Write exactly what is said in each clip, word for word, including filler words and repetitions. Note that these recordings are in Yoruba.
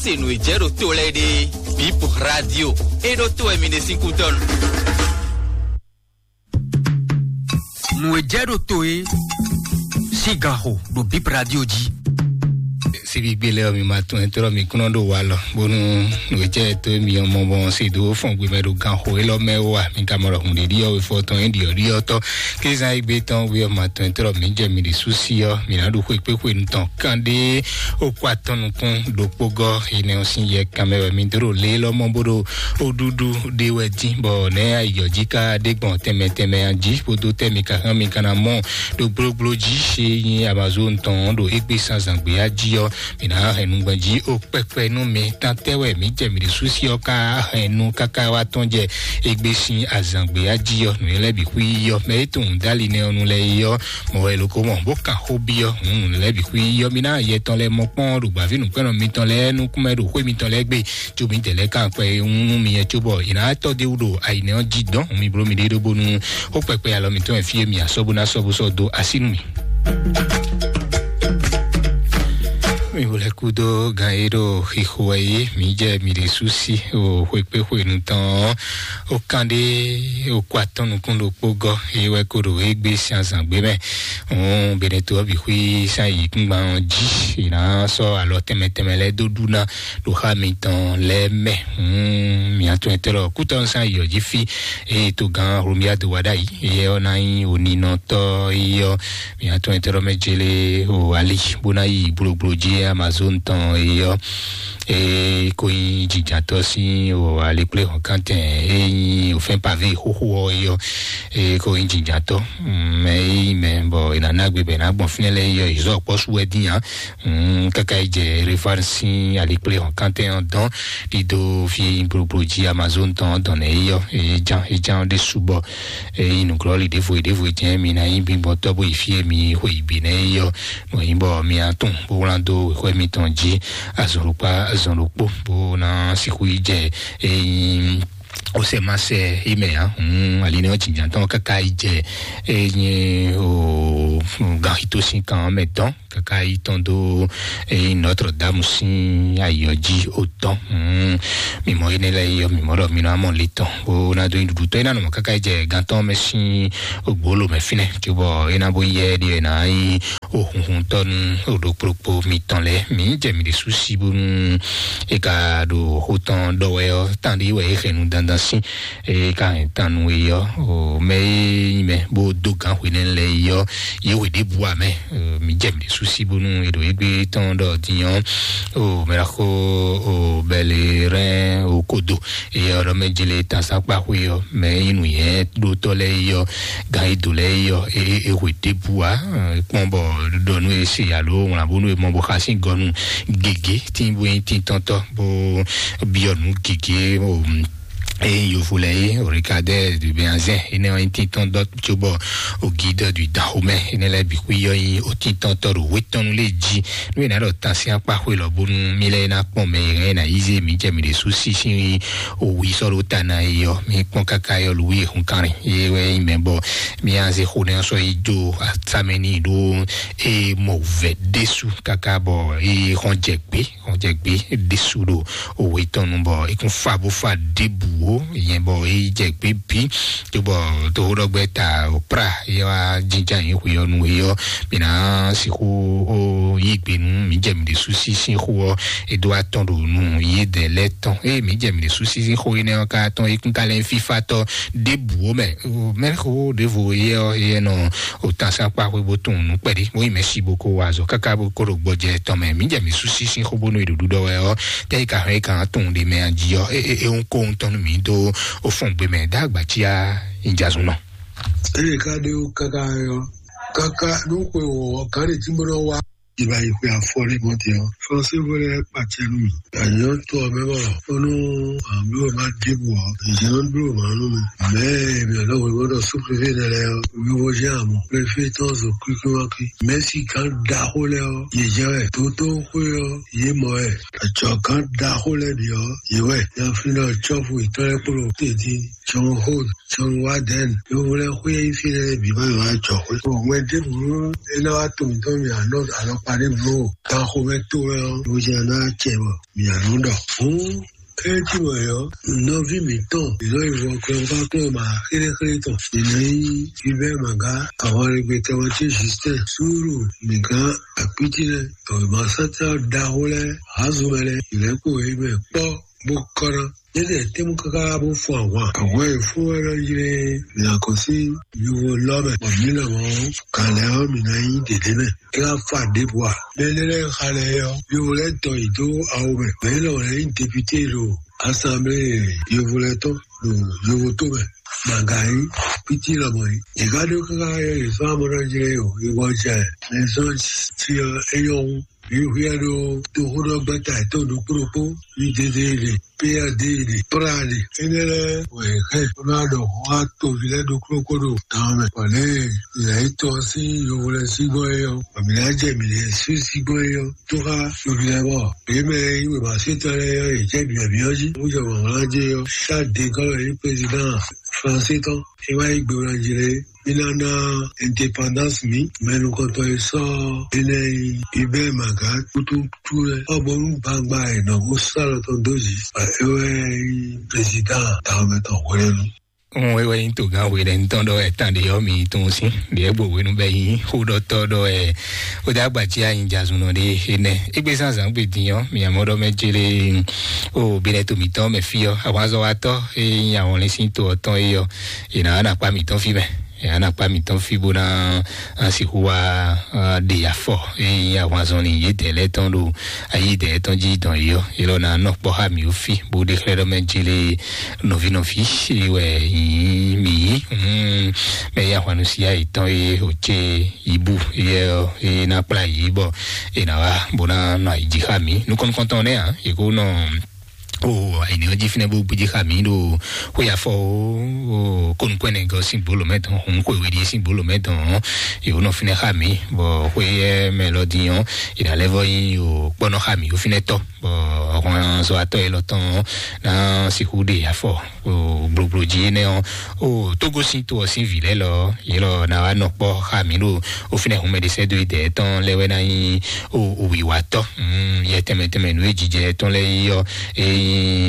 se no ejero tole de Bip Radio e do to emine cinco ton. No ejero toe sigaho do Bip Radio di. Sibi bele mi matu entero mi kuno do walo bonu no je to mi omo bon si do fon gbe me do gan ho lo me wa mi kamoro hun de dio fo ton indi ori oto ke za igbe ton wi o matu entero mi je mi de susi yo mi na do ko pe ko nton kande o kwa ton kun do pogo ine o sin ye kamera mi dro le lo mo bodo odudu de wedi bo ne ayo jika de gbon teme teme anji bodo teme ka han mi kana mo do bloglo ji se yin amazon ton do igbe sanzangbe aji yo mina enu gbanji o pepe nu mi tantewe mi je mi de susi o ka enu kaka wa tonje egbesin azangbe ajiyo nu lebi kuiyo me tun dali ne onu le yo mo e lo ko mo bo kan hobiyo nu lebi kuiyo mina ye ton le mo pon rugba vinu pe mi ton le nu kuma ro mi ton le gbe jo mi tele kan pe nu mi e jobo ina to de udo aine o jidon mi bro mi de do bonu o pepe alo mi ton e fie mi asobu na sobu so do asinu mi mi vole kudo gaero hihuaye mi je mi de susi o huepe huenu tan o kande o kwaton nu kun lo pogo ewe koro egbe siansan gbe me on beneto bi hui sai ngba ji ina so alo teme teme le doduna lo ha mi tan le me mi ato entero kuton sai yo ji fi e to gan rumia do wadai e onai onino to yo mi ato entero mejele o ali bonai bulobloji Amazon ton yo e ko yin jijato si o ale ple on kanten e o fin pavé ho ho yo e ko yin jijato me me bo ina nagbe be na gbon finele yo izo po su edin han kaka ije reference ale ple on kanten don di do fi proproji Amazon ton don e yo e jan e jan de subo e inu groli de fo de fo jen mi na yin bi bo to bo ifi mi ho ibi ne yo mo yin bo mi atun bo lando ko mi ton ji azoropa azoropo bo na sikuije e o se mase imea um aline o tinha então kaka ije e o garito sin kan meton kaka itondo e Notre Dame sin ayoji oton um mi mo ine le yo mi mo ro mi na mo liton o na do ndu to ina no kaka ije ganton mesin ogbolo me fine ti bo ina bo ye di na i o hun ton o do propo mi ton le mi je mi de souci bo e ka do hoton do we o tandi we renu dan si e ka tanu yo o me me bo do kan winen le yo ye we de bua me mi jem de souci bonu e do egbe ton do dion o me la ko o bele ren o kodo e oro me jele tan sa pa hu yo me inu ye do to le yo ga ido le yo e e we de bua pon bo do nu e se ya lo won abonu e mo bo khasin gonu gege tin bo tin tonto bo bionu gege o et je voulais regarder du Béanzin et ne un tinton d'autre chobo au guide du Dahomey et ne la bikuyo au tinton toro weton le ji nous na rotation pa ko lo bon mile na pon me na ize mi je mi de souci si o wi so lo tana yo mi pon kaka yo lui hun kan e we me bo mi anze khone so ijo atsameni do e mauvais dessous kaka bo e ronjekbe ronjekbe dessous do o weton bo e kon fa bo fa debu yen bo e je pe pi to bo to ro gbe ta o pra yo a jinja yin ku yo nu yo mi na si ko o yi gbe nu mi je mi de souci si ko e do attendre nu yi de le temps e mi je mi de souci si ko ne ka ton e kun kalen fifa to de bu me me ko de vo yo e no o ta sa pa ko bo ton nu pe di mo merci beaucoup wazo kaka bo ko ro gbo je to me mi je mi souci si ko bo no du do yo te ka he ka ton de me anji yo e e on ko ton mi do o fon gbe me dagba ti a injazun na e ka de o kaka yo kaka no ko o kare ti mo wa iba ipe afori mo ti o so se vole patenu mi ayo to me ba onu ami o ma dibu o je non bro ma no me me lo wo do supplier de le mi wo jamo prefetos o kukumaki messi kan da hole o ye je to to ko yo ye mo e cho kan da hole bi o ye we ya fino chofu itore pro ti ti chon ho chon wa den yo le ko ye fi le bi ba wa cho ko we de bu e na wa to mi to mi ano ano pas de vous. Tant qu'on met tout, vous en avez qui est bon. Il y a longtemps. Et tu vois, non, vu mes temps, ils ont évoqué qu'on va comme à créer ton. Il y a eu, il y a eu, mon gars, avant les bêtements, Justin, Sourou, mes gars, à petit, le massacre d'Arolé, Azumele, il est coué, mais pas, beaucoup. Il y a des thèmes qui ont fait un point. Ouais, il faut aller, il y a aussi, il y a l'homme, il y a l'homme, quand l'homme, il y a eu des démons. Il y a fait des bois. Mais les gens, ils voulaient ton idole à Omer. Mais là, on a une députée, l'Assemblée, ils voulaient ton, je vous tombe. Mangaï, petit la moi. Les gars de Kakaï, les femmes, ils vont dire, les gens, si, ayons, ils viennent de rouler bataille, tout le propos, ils disent, P A D, P R A D, et là, ouais, on a le roi, tout village de Crocodile. Non, mais, allez, il a été aussi, je voulais cigoyer, mais là, j'ai mis les sous-cigoyer, tout ça, je voulais voir. Et mais, il m'a cité, il j'ai bien bien dit, vous avez dit, chaque dégât, le président français, il va y avoir il en a indépendance, mais nous, quand on sort, il est, il est magat, tout, tout, tout, oh bon, bang, bang, non, vous savez, ton dosi, ouais, président, t'as mis ton rôle, oui, oui, tout cas, oui, l'entendre est en dehors, mais tout aussi, les beaux, oui, nous veillons, ou d'autres, ou d'abatia, in jazuno de, et bien, sans un petit, mais à modo mettre au bileto miton, mes filles, à wazoato, et il y a un laissé tout autant, et il n'a pas mis ton fille. Ana pas mis ton fibona ainsi quoi des affaires et ya wazoni yete le tondo ayi de tonji don yo ilo na no po ha mi ofi bo de clair me jile no vi no fi we mi me ya wanu si ai ton e oche ibu e e na play ibo e na wa bona no ai jihami nous kon kontone hein e ko no oh ini ngaji fine bu buji kami do ko ya fo kon kwene go simbolo met on ko we di simbolo met on e ono fine kami bo ko e melody on ila levo yo bono kami o fine to bo on so ato e loton na sikude ya fo o blu blu ji ne on o togo si to si vile lo e lo na wa no po kami do o fine o me de se de de ton lewe na yi o o wi wato mm ye teme teme no ji je ton le yo e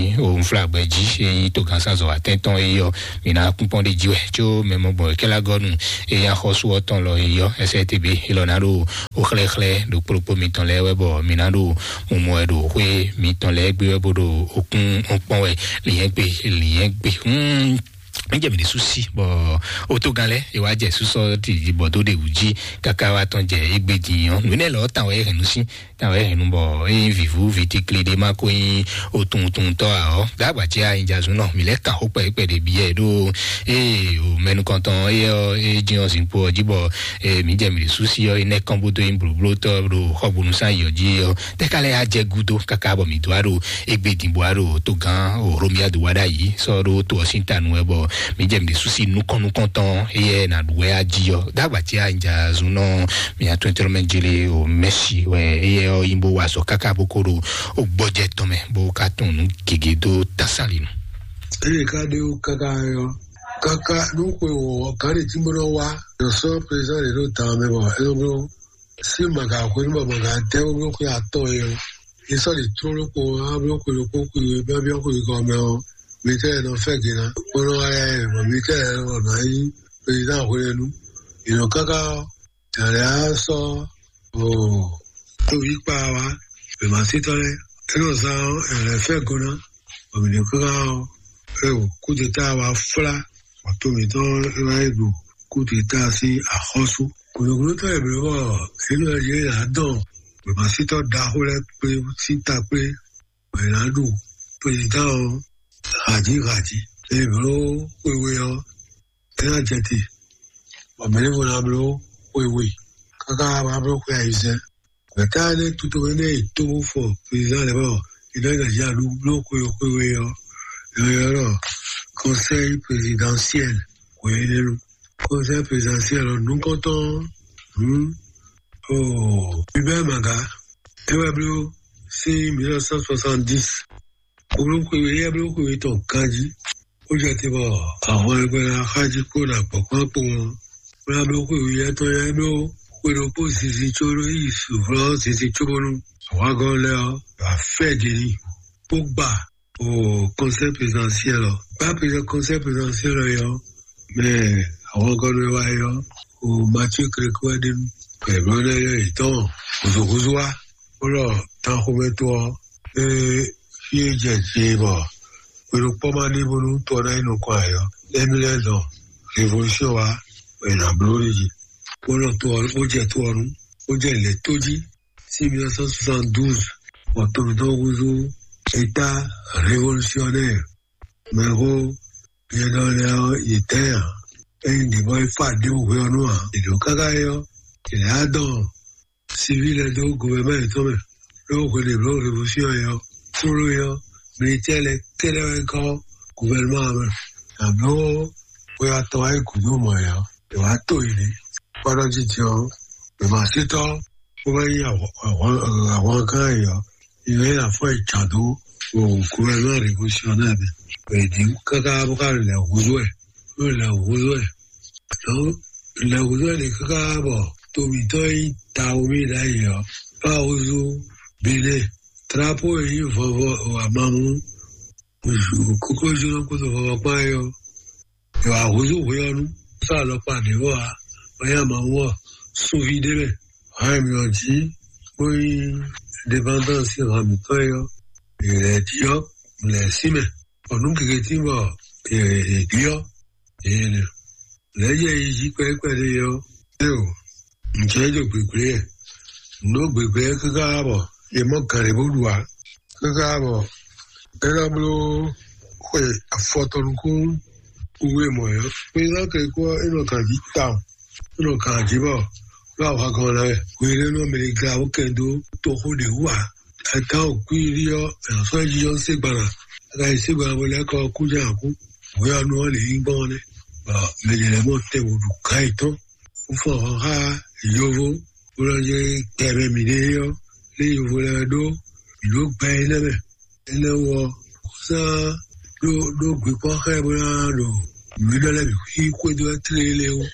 o flagbeji e to kansa zo atenton e yo mina kupon de jiwe cho memo bo kela gonu e ya khosu oton lo e yo S T B ilo na do o khle khle do propo miton le webo mina do mo mo do we miton le gbe webo do okun opon we liyen gbe liyen gbe mm Nje mi de souci bo autogalè e wa je suso ti bodo de uji kaka wa ton je egbejiyan nu ne lo tan we renu si tan we renu bo e vivu viticle de mako yin otun tun to a o dagba ti a injazu no mi le kan o pe pe de bi e do e o menu kanton e e jiyan sin po jibo e mi je mi de souci o ine kan bodo in blublo to do hobunu san yo ji o te kale a je gudo kaka bo mi do aro egbedin bo aro to gan o romia do wada yi so do to sintanu e bo mi jem de souci nous kon nous content et na doué a dio dagba ti a nja zuno mi a twenty menjele o messi we e o imbo wa so kaka bokoro o budget to me bo katon kigedo tasalino e ka de o kaka yo kaka no ko o kare ti mo wa yo so president de lo ta me bo e lo si maga ko ni maga te o ko ya to yo e so le tro ko a blo ko ko ko be be ko ko me o mi te no fe gina ono ai mi te no nai president ko lenu ino kaka tare aso o to yi pa wa be ma si tore eno sa e fe gona o mi kaka e o ku de ta wa fla o to mi to e du ku de ta si a khosu ko yo to e be wa ino ye na don be ma si to da ho le pe si ta pe e na du president Raji Raji, eh bro, oui oui oh, t'as jeté, bon mais vous n'avez bro, oui oui, kaka ma bro quoi ici, mais t'as né tout au monde tout fort, président d'abord, il a déjà lu bro oui oui oui oh, et alors conseil présidentiel, oui le conseil présidentiel, nous comptons, hum, oh, Hubert Maga, et ouais bro, c'est dix-neuf cent soixante-dix. Olóko ìwé olóko ìwé tó kájí ó jẹ́ ti bọ̀ àwọn ẹgbẹ́ akájí kó nà pọ̀ kán pò wọn wọn olóko ìwé tó yẹ ló Quello posto si choro isu, però si si choro, wagon là, a fedeli, Pogba, au conseil présidentiel. Pas le conseil présidentiel, mais wagon là, au Mathieu Crécoadem, mais bon, là, étant, aux Rosois, voilà, tant qu'on met toi, et, fier, j'ai, bon, quello pas mal de bon, toi, là, nous, quoi, les milliers ans, révolution, là, et la blonde, Voilà, toi, aujourd'hui, toi, non? Aujourd'hui, les Todi, mille neuf cent soixante-douze, au Toronto, État révolutionnaire. Mais gros, il y a dans l'air, il était, et il dit, bon, il faut dire au gouvernement, il dit, au Kakayo, il est Adam, civil et donc, gouvernement est tombé. Donc, il est blanc, révolution, pour le militaire, les télévisions, gouvernement, un blanc, pour attendre un coup de moyen, il va tout aider. Para jitiyo, ma sito, kuma yi àwọn kan yọ, ìwé àfọ ìjàdó, gouvernement révolutionnaire, èdè kaka bọ́ká ilẹ̀ òwúrọ̀ ẹ̀, ilẹ̀ òwúrọ̀ ẹ̀. Ilẹ̀ òwúrọ̀ ẹ̀ kaka bọ̀, tóbi tó yí ta omi láyé yọ, bá oṣù bèlè, trapo èyí fọwọ́ àmàmú, kókó ìṣúná kó tó fọwọ́ pa yọ, ìwà àwòrán òwúrọ̀ sáà lọ pàdé wọ́ a. Rien m'a moi souvidé rien m'a dit oui dépendance ramitoyo et dio les sime on nous qui était moi et dio et les y quoi quoi de yo yo j'ai de bébé no bébé que gabo et mon caribou doigt que gabo et là blo ouais à photo nous où est moi mais là que quoi et notre vie temps Uno kanjibo, la wakona, we no medica, okendo, toho de wa, atao quirio, and so you say bana. I say, well, like a kujaku, we are no ingone, but Medelemote would kaito, for ha, yovo, uraje, teremideo, leo volado, you look by never, and then war, sa, do, do, quick, no, we don't have equal to a trail.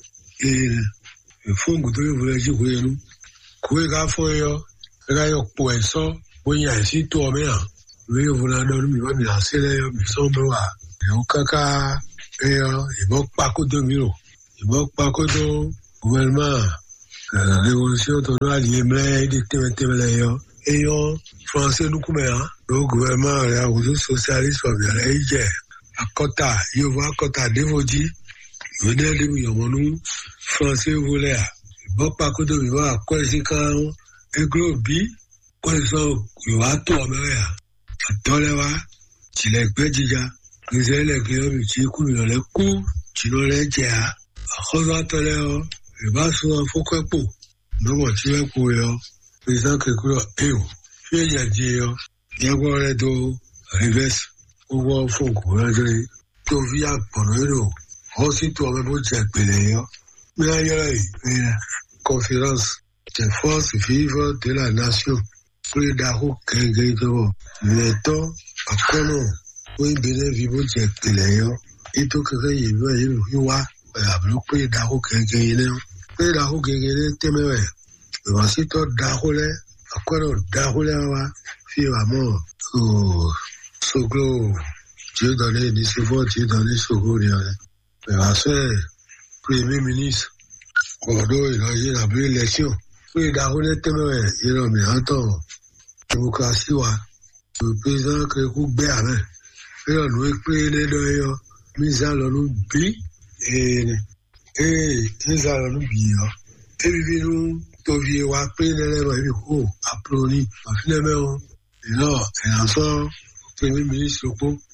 E fungo tó yóò fúnra jí kúrẹ́ nú. Kúrẹ́ ká fọ́ ẹyọ, ẹ̀ka yọ pọ̀ ẹ̀sọ́, bóyá ẹ̀sí tó ọmọ yà. Ìwé yóò fúnra dọ́nu mi, wọ́n mi à sí lẹ́yọ, mi sọ́ mi wà. Ẹ̀hún káká ẹyọ, ìbọn pákótó mi rò. Ìbọn pákótó gouvernement, révolution tó lọ́ àlìyé mẹ́rẹ́ ẹ̀dí tẹ́mẹ́tẹ́mẹ́ lẹ́yọ. Ẹyọ français nukú mẹ́ra, ló gouvernement rẹ̀ àwùjọ socialiste ọ̀bẹ̀rẹ̀ ẹ̀yí jẹ́. Akọ́ta, yóò fún akọ́ta défojì. Venez de nous, français voulait. Bon, pas que de vivre à quoi c'est quand un gros bi, quoi sont, il va tomber. Attends là, tu l'as fait déjà. Vous avez les clients, tu coups dans les coups, tu n'en les tiens. À cause de là, il va souvent faut que pour. Non, tu vas pour eux. Les gens qui coulent, eh, il y a dit, il y a quoi les dos, reverse, ou voir fond, quoi, j'ai, tu viens pour eux. Aussitôt, même au Tchèque, mais là, il y a une conférence des forces vives de la nation. Pour les darons, qu'un mais tant, à comment, pour une bénéfice vive au Tchèque, et tout que il veut, il voit, pour les darons, qu'un gagnant, pour les darons, qu'un gagnant, téméraire. Et aussitôt, darons, à quoi l'on darons, là, finalement, au Soglo, Dieu donné, ni c'est bon, Dieu donné, Soglo, mais à ce premier ministre, Bordeaux, il a eu la belle élection. Oui, il a eu témoin, il a mis un temps. Démocratie, le président qui est coupé à main. Il a nous écrit les deux, mis à l'eau bi, et, et, mis à l'eau bi, et puis nous, tout vieux, après, les lèvres, il faut applaudir. Finalement, et là, il a son, le premier ministre,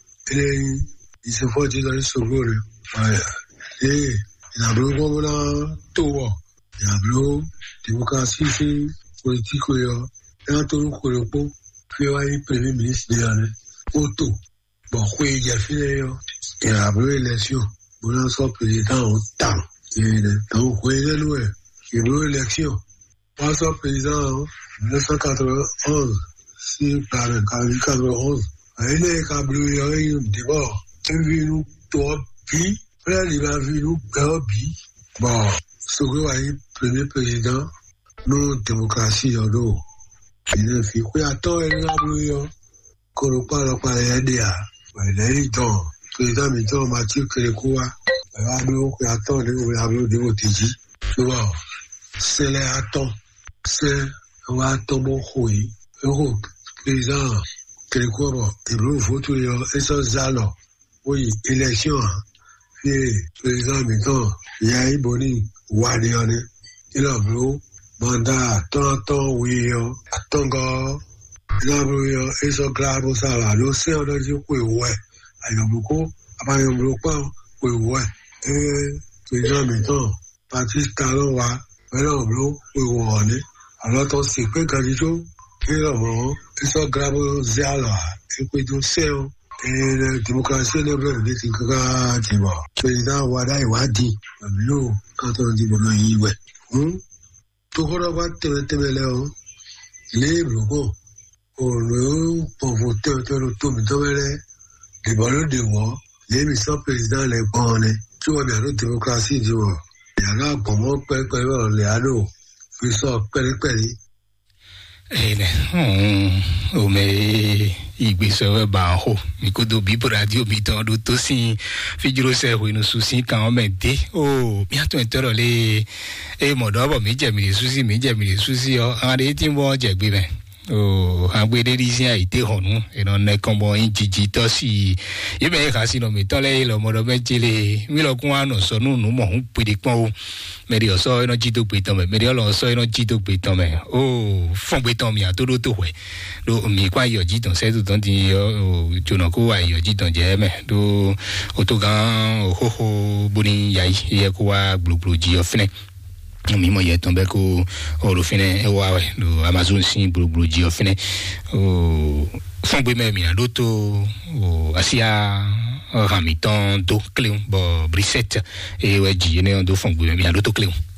il se faut dire dans le second, et il a bleu comme là, tout, il a bleu, démocratie, politique, il a tout le coup, puis il a eu le premier ministre de l'année, auto. Bon, oui, il a fait, il a bleu élection, pour l'ensemble président au temps, et donc, oui, il a loué, il a bleu élection, pour l'ensemble président en dix-neuf cent quatre-vingt-onze, si par le quatre-vingt-onze, il a bleu, il a eu d'abord, il a vu nous, toi, puis, là, il a vu nous, puis, bon, ce que vous voyez, premier président nous démocratie en nous il fait quoi attends elle a voulu qu'on ne parle pas aider à mais donc président mettons Mathieu Kérékoua va nous attendre nous avons des votes dit tu vois c'est les attends c'est on va tomber oui le président Kérékoua il veut voter et ça zalo oui élection et président mettons il y a eu boni wadiane il a voulu mandat tant tant oui attends il a voulu et ça grave ça va le c'est on a dit oui ouais ayo beaucoup après on veut pas oui ouais et président mettons Patrice Talon va alors on oui ouais alors ton c'est que quand il joue il a voulu et ça grave ça là et puis donc c'est et la démocratie ne veut dire que tu vois président Wada Wadi nous quand on dit bon il ouais hum tout le monde te te là les locaux pour le pour voter le tout mais les les ballons de voix les missions président les bonnes tu vois bien la démocratie tu vois il y a là comment quoi quoi les allo puis ça péré péré eh o me igbeso ba ho mi ko do bi radio bi ton do to sin fijiro se ho inu susi kan o me de o mi ato entero le e mo do bo mi je mi susi mi je mi susi o an re tin bo je gbe be o agbe de ri sin aite honu e no ne kan bo yin jiji to si e be ka si no mi to le lo mo do me jele mi lo kun anu so nu nu mo hun pe de pon o me ri o so ino ji to pe ton me me ri o lo so ino ji to pe ton me o fon pe ton mi a to do to we do mi kwa yo ji ton se to ton ti o jono ko wa yo ji ton je me do o to gan o ho ho buni ya ye ko wa glu glu ji o fine mi mo ye ton be ko o lo fine e wa we do Amazon sin glu glu ji o fine o fon pe me mi a do to o asia Hamilton do clean bo Brissette e we ji ne do fon pe mi a do to clean